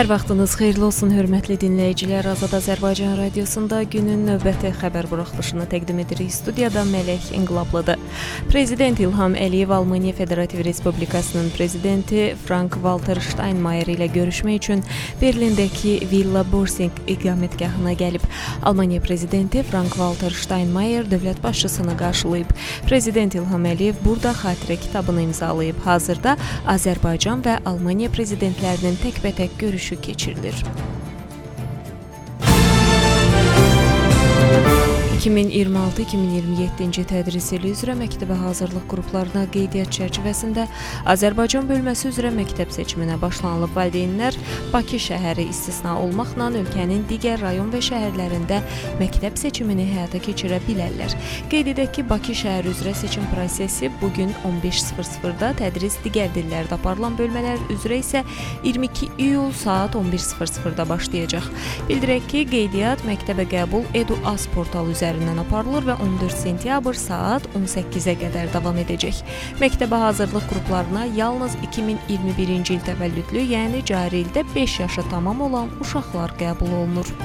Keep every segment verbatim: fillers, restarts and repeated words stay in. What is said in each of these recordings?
Hər vaxtınız xeyirli olsun, hörmətli dinləyicilər. Azad Azərbaycan Radiosunda günün növbəti xəbər buraxılışını təqdim edirik. Studiyada Mələk İnqilablıdır. Prezident İlham Əliyev Almaniya Federativ Respublikasının prezidenti Frank-Walter Steinmeier ilə görüşmək üçün Berlindəki Villa Borsig iqamətgahına gəlib. Almaniya prezidenti Frank-Walter Steinmeier dövlət başçısını qarşılayıb. Prezident İlham Əliyev burada xatirə kitabını imzalayıb. Hazırda Azərbaycan və Almaniya prezidentlərinin təkbətək görüşü keçirilir. iki min iyirmi altı iki min iyirmi yeddinci tədris ili üzrə məktəbə hazırlıq qruplarına qeydiyyat çərçivəsində Azərbaycan bölməsi üzrə məktəb seçiminə başlanılıb. Valideynlər Bakı şəhəri istisna olmaqla ölkənin digər rayon və şəhərlərində məktəb seçimini həyata keçirə bilərlər. Qeyd edək ki, Bakı şəhəri üzrə seçim prosesi bugün on beş sıfır sıfırda, tədris digər dillərdə aparılan bölmələr üzrə isə iyirmi iki iyul saat on bir sıfır sıfırda başlayacaq. Bildirək ki, qeydiyyat məktəbə qəbul Edu.az portalı üzrə aparılır və on dörd sentyabr saat on səkkizə qədər davam edəcək. Məktəbə hazırlıq qruplarına yalnız iki min iyirmi birinci il təvəllüdlü, yəni cari ildə beş yaşı tamam olan uşaqlar qəbul olunur.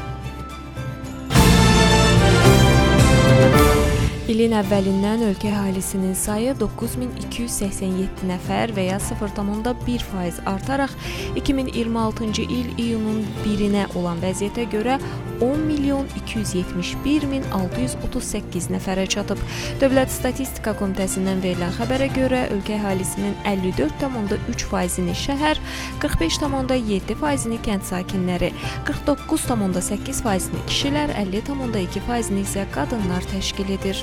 İlin əvvəlindən ölkə əhalisinin sayı doqquz min iki yüz səksən yeddi nəfər və ya sıfır tam bir faiz artaraq iki min iyirmi altıncı il iyunun birinə olan vəziyyətə görə on milyon iki yüz yetmiş bir min altı yüz otuz səkkiz nəfərə çatıb. Dövlət Statistika Komitəsindən verilən xəbərə görə ölkə əhalisinin əlli dörd tam üç faizini şəhər, qırx beş tam yeddi faizini kənd sakinləri, qırx doqquz tam səkkiz faizini kişilər, əlli tam iki faizini isə qadınlar təşkil edir.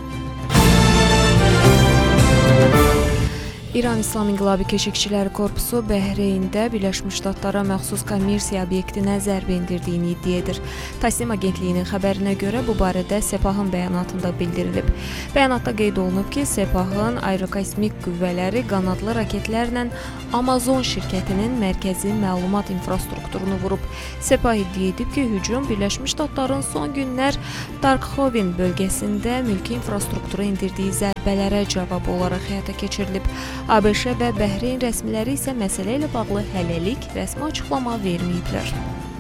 İran İslam İnqilabı Keşikçiləri Korpusu Bəhreyndə Birləşmiş Ştatlara məxsus kommersiya obyektinə zərbə endirdiyini iddia edir. Tasnim agentliyinin xəbərinə görə bu barədə Sepahın bəyanatında bildirilib. Bəyanatda qeyd olunub ki, Sepahın aerokosmik qüvvələri qanadlı raketlərlə Amazon şirkətinin mərkəzi məlumat infrastrukturunu vurub. Sepah iddia edib ki, hücum Birləşmiş Ştatların son günlər Darkhovin bölgəsində mülki infrastruktura endirdiyi zərbələrə cavab olaraq həyata keçirilib. ABŞ və Bəhreyn rəsmiləri isə məsələ ilə bağlı hələlik rəsmi açıqlama verməyiblər.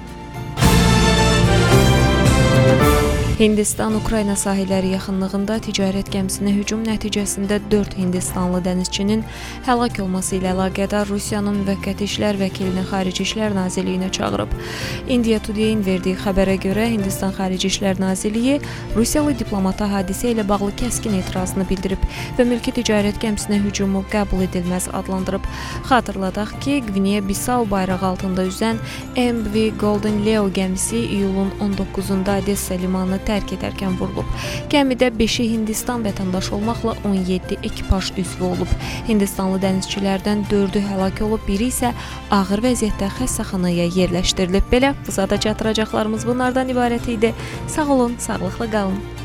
Hindistan-Ukrayna sahilləri yaxınlığında ticarət gəmisinə hücum nəticəsində dörd Hindistanlı dənizçinin həlak olması ilə əlaqədar Rusiyanın müvəqqəti işlər vəkilini Xarici İşlər Nazirliyinə çağırıb. India Today-in verdiyi xəbərə görə Hindistan Xarici İşlər Nazirliyi Rusiyalı diplomata hadisə ilə bağlı kəskin etirazını bildirib və mülki ticarət gəmisinə hücumu qəbul edilməz adlandırıb. Xatırladaq ki, Qvineya-Bissau bayrağı altında üzən M V Golden Leo gəmisi iyulun on doqquzunda Odessa limanını tərk edərkən vurulub. Gəmidə beşi Hindistan vətəndaşı olmaqla on yeddi ekipaj üzvü olub. Hindistanlı dənizçilərdən dördü həlak olub, biri isə ağır vəziyyətdə xəstəxanaya yerləşdirilib. Belə, bu saata çatdıracaqlarımız bunlardan ibarət idi. Sağ olun, sağlıqla qalın.